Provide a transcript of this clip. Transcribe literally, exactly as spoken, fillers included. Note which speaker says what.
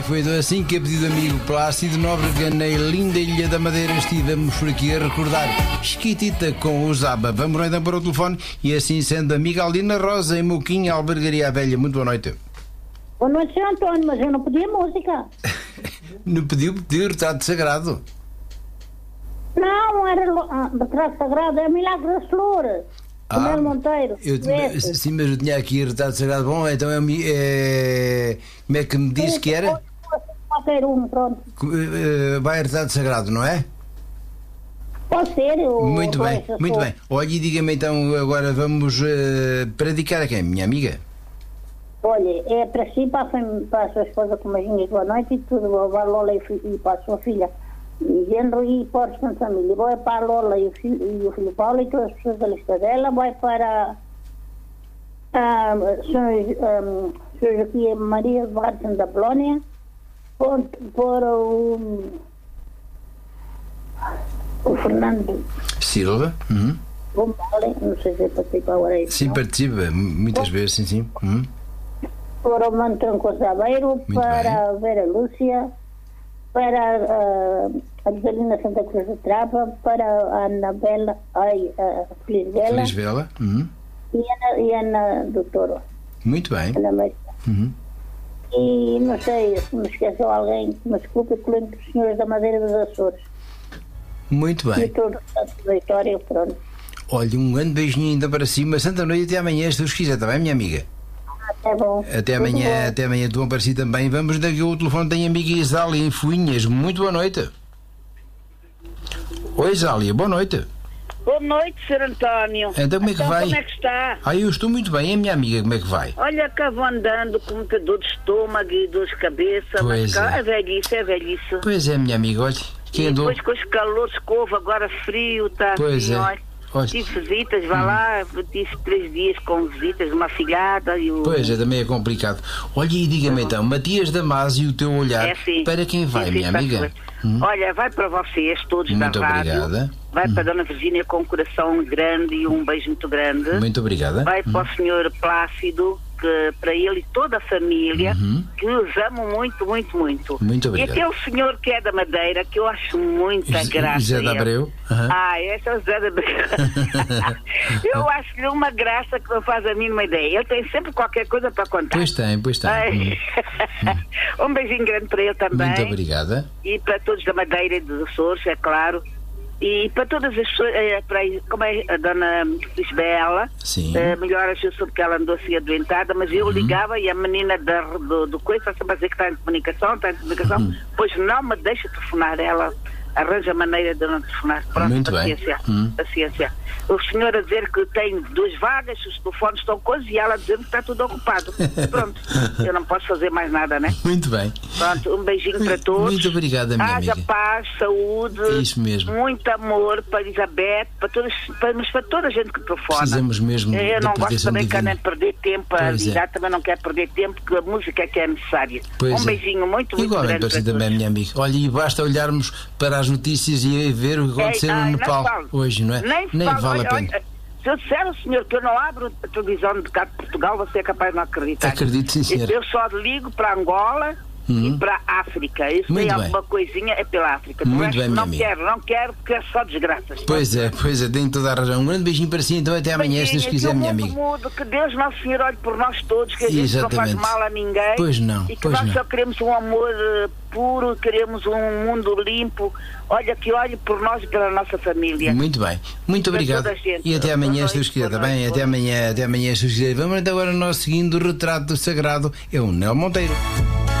Speaker 1: Foi assim que, a pedido do amigo Plácido Nóbrega, na linda Ilha da Madeira, estivemos por aqui a recordar Chiquitita com o Zaba. Vamos então para o telefone e, assim sendo, a amiga Aldina Rosa em Moquinha, Albergaria à Velha. Muito boa noite.
Speaker 2: Boa noite, senhor António, mas eu não pedi a música.
Speaker 1: Não pediu, pediu retrato sagrado.
Speaker 2: Não, era ah, retrato sagrado, é Milagre das Flores. Ah, Melo Monteiro.
Speaker 1: Eu, sim, mas eu tinha aqui retrato sagrado. Bom, então é, é como é que me disse que era?
Speaker 2: Qualquer um, pronto.
Speaker 1: Vai retrato sagrado, não é?
Speaker 2: Pode ser. Eu,
Speaker 1: muito bem, muito bem. Olha, e diga-me então, agora vamos uh, predicar a quem, minha amiga?
Speaker 2: Olha, é para si, para a, para a sua esposa com beijinhos, boa noite e tudo, para a Lola e, e para a sua filha e genro e para a sua família. Vai para a Lola e o filho, e o filho Paulo e todas as pessoas da lista dela. Vai para a São Joaquim Maria Vargas da Polónia, para o, o Fernando
Speaker 1: Silva. Uhum.
Speaker 2: Bom, não sei se participa agora aí.
Speaker 1: Sim, participa, muitas Bom, vezes, sim, sim. Uhum.
Speaker 2: Para o Mantranco Zabeiro, para a Vera Lúcia, para uh, a Rosalina Santa Cruz de Trava, para a Anabela, ai, a Feliz Vela,
Speaker 1: Feliz Vela. Uhum.
Speaker 2: e Ana, e Ana Doutora.
Speaker 1: Muito bem.
Speaker 2: Ana
Speaker 1: uhum.
Speaker 2: E não sei se me esqueceu alguém, me desculpe, incluindo os senhores da Madeira dos Açores.
Speaker 1: Muito bem.
Speaker 2: E todo o Vitória, pronto.
Speaker 1: Olha, um grande beijinho ainda para cima. Santa noite, até amanhã, se Deus quiser, está bem, minha amiga?
Speaker 2: Até bom.
Speaker 1: Até amanhã, bom. Até amanhã, tudo bom para si também. Vamos daqui ao telefone, tem a amiga Isália em Fuinhas. Muito boa noite. Oi, Isália, boa noite.
Speaker 3: Boa noite, senhor António.
Speaker 1: Então como é que
Speaker 3: então,
Speaker 1: vai?
Speaker 3: Como é que está?
Speaker 1: Ah, eu estou muito bem. E a minha amiga, como é que vai?
Speaker 3: Olha, cá vou andando com muita dor de estômago e dor de cabeça.
Speaker 1: Pois
Speaker 3: mas cá,
Speaker 1: é.
Speaker 3: é velhice, é velhice.
Speaker 1: Pois é, minha amiga, olha. Quem
Speaker 3: e
Speaker 1: andou...
Speaker 3: depois com os calores que houve, agora frio, está
Speaker 1: pois
Speaker 3: assim,
Speaker 1: é.
Speaker 3: olha.
Speaker 1: Olha.
Speaker 3: Tive visitas, vá hum. lá, tive três dias com visitas, uma filhada e o...
Speaker 1: Pois é, também é complicado. Olha, e diga-me então, Matias Damasio, o teu olhar, é, sim. para quem vai, sim, sim, minha amiga?
Speaker 3: Hum? Olha, vai para vocês, todos
Speaker 1: muito
Speaker 3: da rádio.
Speaker 1: Obrigada.
Speaker 3: Vai
Speaker 1: hum.
Speaker 3: para a Dona Virgínia com um coração grande e um beijo muito grande.
Speaker 1: Muito obrigada.
Speaker 3: Vai
Speaker 1: hum.
Speaker 3: para o senhor Plácido, que, para ele e toda a família,
Speaker 1: uhum.
Speaker 3: que os amo muito, muito, muito.
Speaker 1: Muito obrigado.
Speaker 3: E aquele senhor que é da Madeira, que eu acho muita graça.
Speaker 1: José de Abreu?
Speaker 3: Uhum. Ah, esse é o José de Abreu. Eu acho-lhe uma graça que não faz a mínima ideia. Ele tem sempre qualquer coisa para contar.
Speaker 1: Pois tem, pois tem.
Speaker 3: Hum. Um beijinho grande para ele também.
Speaker 1: Muito obrigada.
Speaker 3: E para todos da Madeira e dos Açores, é claro. E para todas as pessoas, é, para, como é a dona Isabela, é, melhoras, eu soube que ela andou assim adoentada, mas eu uhum. ligava e a menina da, do, do coisa sempre a dizer que está em comunicação, está em comunicação, uhum. pois não me deixa telefonar, ela arranja maneira de não telefonar. Pronto,
Speaker 1: muito
Speaker 3: paciência,
Speaker 1: bem. Uhum.
Speaker 3: paciência. O senhor a dizer que tem duas vagas, os telefones estão coisas e ela a dizer que está tudo ocupado. Pronto, eu não posso fazer mais nada, né?
Speaker 1: Muito bem.
Speaker 3: Pronto, um beijinho para todos.
Speaker 1: Muito obrigada, minha
Speaker 3: Haja
Speaker 1: amiga.
Speaker 3: paz, saúde,
Speaker 1: é isso mesmo.
Speaker 3: muito amor para Elizabeth, para todas, para, mas para toda a gente que telefona.
Speaker 1: Precisamos mesmo
Speaker 3: eu não gosto também
Speaker 1: divina.
Speaker 3: que nem perder tempo, a ligar também não quer perder tempo, porque a música é que é necessária.
Speaker 1: Pois
Speaker 3: um beijinho
Speaker 1: é.
Speaker 3: muito, muito
Speaker 1: igualmente
Speaker 3: grande
Speaker 1: para si também, minha amiga. Olha, e basta olharmos para as notícias e ver o que aconteceu no Nepal hoje, não é?
Speaker 3: Nem,
Speaker 1: nem
Speaker 3: falo,
Speaker 1: vale
Speaker 3: olha,
Speaker 1: a pena.
Speaker 3: Olha, se eu disser ao senhor que eu não abro a televisão de cá de Portugal, você é capaz de não acreditar.
Speaker 1: Acredito, sim, senhora.
Speaker 3: Eu só ligo para Angola uhum. e para a África. Isso tem alguma coisinha, é pela África.
Speaker 1: Muito bem,
Speaker 3: não
Speaker 1: minha
Speaker 3: quero, não quero, porque é só desgraças.
Speaker 1: Pois é, pois é, tenho toda a razão. Um grande beijinho para si, então até amanhã, se Deus quiser, minha amiga.
Speaker 3: Mudo, que Deus Nosso Senhor olhe por nós todos, que a gente
Speaker 1: exatamente.
Speaker 3: não faz mal a ninguém.
Speaker 1: Pois não,
Speaker 3: e que
Speaker 1: pois
Speaker 3: nós
Speaker 1: não.
Speaker 3: só queremos um amor uh, puro, queremos um mundo limpo. Olha, que olhe por nós e pela nossa família.
Speaker 1: Muito bem, muito obrigado. E até amanhã, se Deus quiser, está bem? Até amanhã, até amanhã, se Deus quiser. Vamos agora ao nosso seguinte retrato sagrado, é o Nel Monteiro.